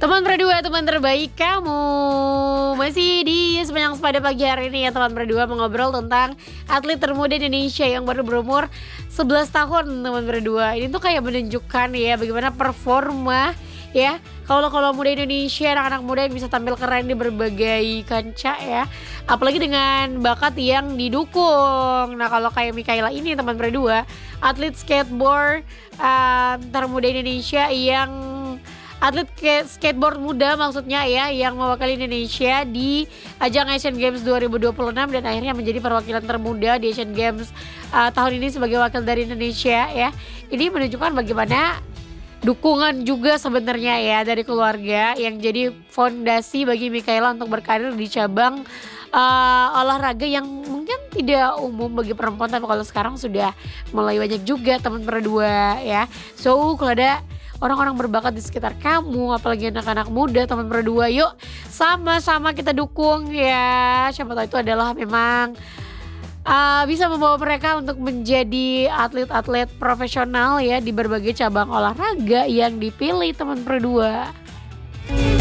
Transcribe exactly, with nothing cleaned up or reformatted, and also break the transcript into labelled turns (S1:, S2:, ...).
S1: Teman berdua, teman terbaik kamu. Masih di Sepanjang Sepeda pagi hari ini ya teman berdua, mengobrol tentang atlet termuda Indonesia yang baru berumur sebelas tahun teman berdua. Ini tuh kayak menunjukkan ya bagaimana performa ya kalau kalau muda Indonesia, anak-anak muda yang bisa tampil keren di berbagai kancah ya. Apalagi dengan bakat yang didukung. Nah kalau kayak Mikaela ini teman berdua, atlet skateboard uh, termuda Indonesia yang Atlet skateboard muda maksudnya ya, yang mewakili Indonesia di ajang Asian Games dua ribu dua puluh enam dan akhirnya menjadi perwakilan termuda di Asian Games uh, tahun ini sebagai wakil dari Indonesia ya. Ini menunjukkan bagaimana dukungan juga sebenarnya ya dari keluarga yang jadi fondasi bagi Mikaela untuk berkarir di cabang uh, olahraga yang mungkin tidak umum bagi perempuan, tapi kalau sekarang sudah mulai banyak juga teman berdua ya. So kalau ada orang-orang berbakat di sekitar kamu, apalagi anak-anak muda teman berdua, yuk sama-sama kita dukung ya. Siapa tahu itu adalah memang uh, bisa membawa mereka untuk menjadi atlet-atlet profesional ya di berbagai cabang olahraga yang dipilih teman berdua.